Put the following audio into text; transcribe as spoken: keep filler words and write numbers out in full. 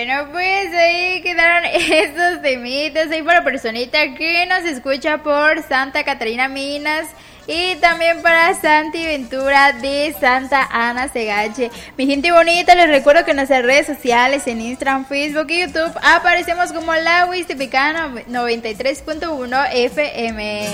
Bueno, pues ahí quedaron estos temitas ahí para personita que nos escucha por Santa Catarina Minas y también para Santi Ventura de Santa Ana Segache. Mi gente bonita, les recuerdo que en nuestras redes sociales, en Instagram, Facebook y YouTube aparecemos como La Huistepecana noventa y tres punto uno F M.